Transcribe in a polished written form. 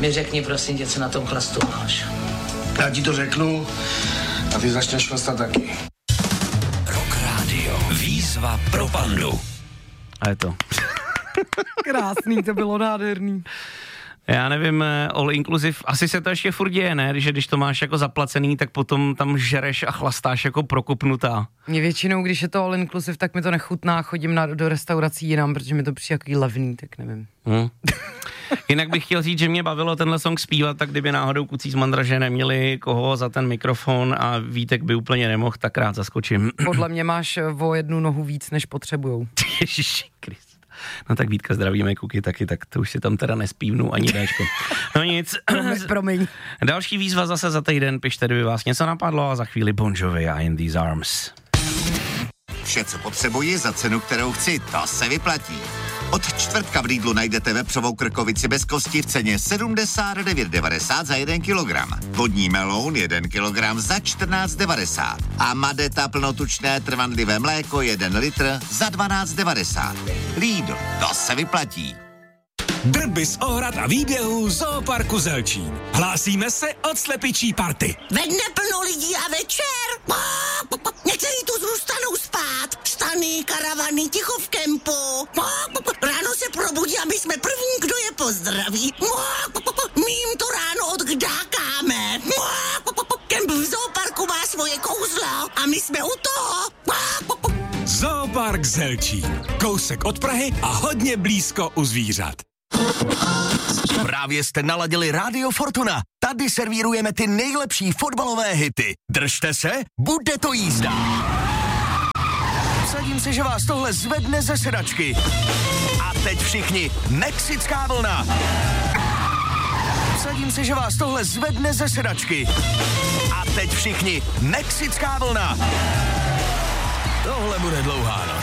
mi řekni prosím tě, co na tom chlastu máš. Já ti to řeknu a ty začneš chlastat taky. Rock Radio. Výzva pro pandu. A je to. Krásný, to bylo nádherný. Já nevím, all inclusive, asi se to ještě furt děje, ne? Že když to máš jako zaplacený, tak potom tam žereš a chlastáš jako prokopnutá. Mě většinou, když je to all inclusive, tak mi to nechutná, chodím do restaurací jinam, protože mi to přijde jaký levný, tak nevím. Jinak bych chtěl říct, že mě bavilo tenhle song zpívat, tak kdyby náhodou Kucí z Mandraže neměli koho za ten mikrofon a Vítek by úplně nemohl, tak rád zaskočím. Podle mě máš o jednu nohu víc, než potřebujou. Ježiši Krist. No tak Vítka, zdravíme Kuky taky, tak to už si tam teda nespívnu ani Déčko. No nic. Promiň. Další výzva zase za týden, pište, kdyby vás něco napadlo a za chvíli Bon Jovi a In These Arms. Vše, co potřebuji za cenu, kterou chci, to se vyplatí. Od čtvrtka v Lidlu najdete vepřovou krkovici bez kosti v ceně 79,90 za 1 kilogram. Vodní meloun 1 kilogram za 14,90. A Madeta plnotučné trvanlivé mléko 1 litr za 12,90. Lidl, to se vyplatí. Drby z ohrad a výběhů Zooparku Zelčín. Hlásíme se od slepičí party. Ve dne plno lidí a večer. Někteří tu zůstanou spát. Stany, karavany, ticho v kempu. Ráno se probudí a my jsme první, kdo je pozdraví. My jim to ráno odkdákáme. Kemp v Zooparku má svoje kouzlo a my jsme u toho. Zoopark Zelčín. Kousek od Prahy a hodně blízko u zvířat. Právě jste naladili Radio Fortuna. Tady servírujeme ty nejlepší fotbalové hity. Držte se, bude to jízda. Vsadím se, že vás tohle zvedne ze sedačky. A teď všichni, mexická vlna. Vsadím se, že vás tohle zvedne ze sedačky. A teď všichni, mexická vlna. Tohle bude dlouhá noc.